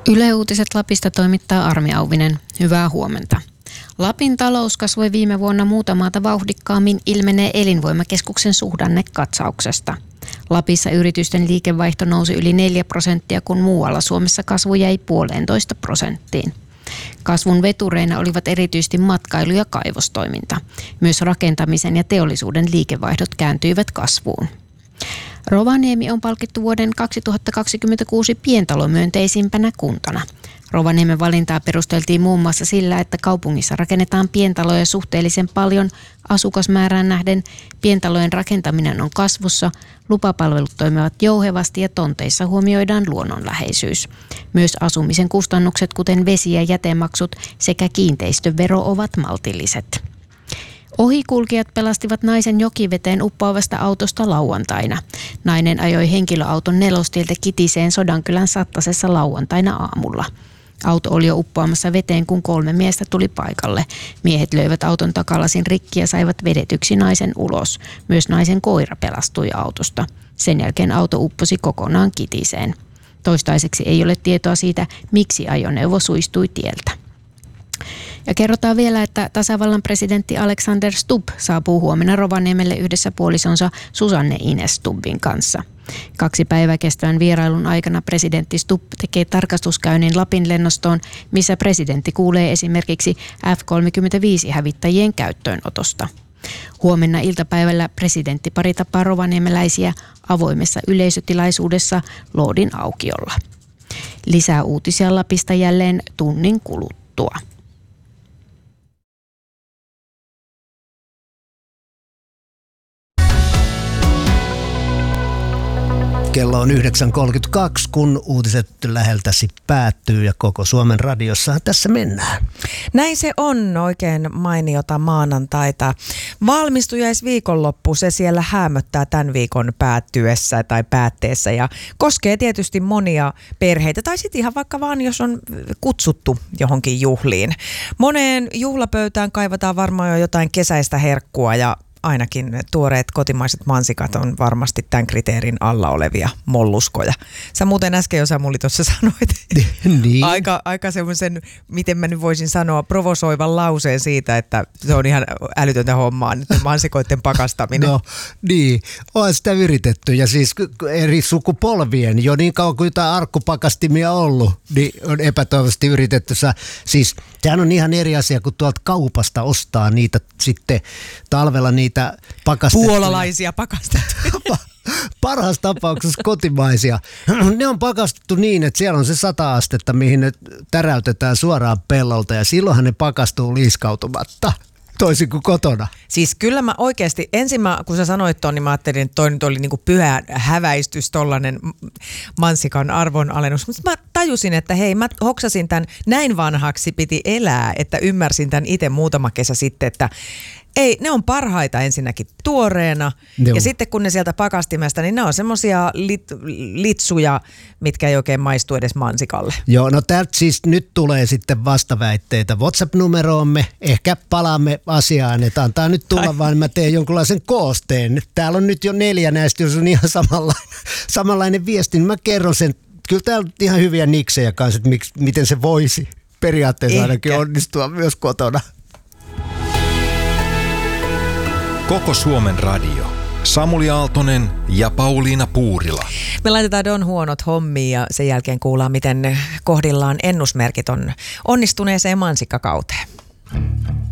Yle Uutiset Lapista toimittaa Armi Auvinen. Hyvää huomenta. Lapin talous kasvoi viime vuonna muuta maata vauhdikkaammin ilmenee Elinvoimakeskuksen suhdannekatsauksesta. Lapissa yritysten liikevaihto nousi yli 4%, kun muualla Suomessa kasvu jäi 1,5%. Kasvun vetureina olivat erityisesti matkailu- ja kaivostoiminta. Myös rakentamisen ja teollisuuden liikevaihdot kääntyivät kasvuun. Rovaniemi on palkittu vuoden 2026 pientalomyönteisimpänä kuntana. Rovaniemen valintaa perusteltiin muun muassa sillä, että kaupungissa rakennetaan pientaloja suhteellisen paljon asukasmäärään nähden, pientalojen rakentaminen on kasvussa, lupapalvelut toimivat jouhevasti ja tonteissa huomioidaan luonnonläheisyys. Myös asumisen kustannukset, kuten vesi- ja jätemaksut sekä kiinteistövero ovat maltilliset. Ohikulkijat pelastivat naisen jokiveteen uppoavasta autosta lauantaina. Nainen ajoi henkilöauton Nelostieltä Kitiseen Sodankylän Sattasessa lauantaina aamulla. Auto oli jo uppoamassa veteen, kun 3 miestä tuli paikalle. Miehet löivät auton takalasin rikki ja saivat vedetyksi naisen ulos. Myös naisen koira pelastui autosta. Sen jälkeen auto upposi kokonaan Kitiseen. Toistaiseksi ei ole tietoa siitä, miksi ajoneuvo suistui tieltä. Ja kerrotaan vielä, että tasavallan presidentti Alexander Stubb saapuu huomenna Rovaniemelle yhdessä puolisonsa Susanne Ines Stubbin kanssa. 2 päivää kestävän vierailun aikana presidentti Stubb tekee tarkastuskäynnin Lapin lennostoon, missä presidentti kuulee esimerkiksi F-35-hävittäjien käyttöönotosta. Huomenna iltapäivällä presidenttipari tapaa rovaniemeläisiä avoimessa yleisötilaisuudessa Loodin aukiolla. Lisää uutisia Lapista jälleen tunnin kuluttua. Kello on 9.32, kun uutiset läheltäsi päättyy ja koko Suomen radiossa tässä mennään. Näin se on, oikein mainiota maanantaita. Valmistujaisviikonloppu, se siellä häämöttää tämän viikon päättyessä tai päätteessä ja koskee tietysti monia perheitä tai sitten ihan vaikka vaan, jos on kutsuttu johonkin juhliin. Moneen juhlapöytään kaivataan varmaan jo jotain kesäistä herkkua ja ainakin tuoreet kotimaiset mansikat on varmasti tämän kriteerin alla olevia molluskoja. Sä muuten äsken jo Samuli tuossa sanoit niin. aika semmoisen, miten mä nyt voisin sanoa, provosoivan lauseen siitä, että se on ihan älytöntä hommaa nyt mansikoiden pakastaminen. No niin, on sitä yritetty ja siis eri sukupolvien jo niin kauan kuin jotain arkkupakastimia ollut, niin on epätoivoisesti yritetty. Siis sehän on ihan eri asia, kun tuolta kaupasta ostaa niitä sitten talvella niitä pakastettuja. Puolalaisia pakastettuja. Parhaassa tapauksessa kotimaisia. Ne on pakastettu niin, että siellä on se 100 astetta, mihin ne täräytetään suoraan pellolta ja silloinhan ne pakastuu liiskautumatta. Toisin kuin kotona. Siis kyllä mä oikeasti, kun sä sanoit ton, niin mä ajattelin, että toi nyt oli niinku pyhä häväistys, tollanen mansikan arvonalennus. Mutta mä tajusin, että hei, mä hoksasin tämän, näin vanhaksi piti elää, että ymmärsin tämän itse muutama kesä sitten, että ei, ne on parhaita ensinnäkin tuoreena ja sitten kun ne sieltä pakastimesta, niin ne on semmosia litsuja, mitkä ei oikein maistu edes mansikalle. Joo, no täältä siis nyt tulee sitten vastaväitteitä WhatsApp-numeroomme. Ehkä palaamme asiaan, että antaa nyt tulla vaan, mä teen jonkunlaisen koosteen. Täällä on nyt jo 4 näistä, jos on ihan samanlainen viesti, niin mä kerron sen. Kyllä täällä on ihan hyviä niksejä kanssa, että miten se voisi periaatteessa ainakin onnistua myös kotona. Koko Suomen radio. Samuli Aaltonen ja Pauliina Puurila. Me laitetaan Don huonot hommiin ja sen jälkeen kuullaan, miten kohdillaan ennusmerkit on onnistuneeseen mansikkakauteen.